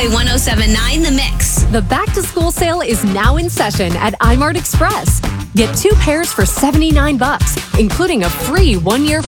Joy 1079 The Mix. The back-to-school sale is now in session at iMart Express. Get 2 pairs for $79, including a free 1-year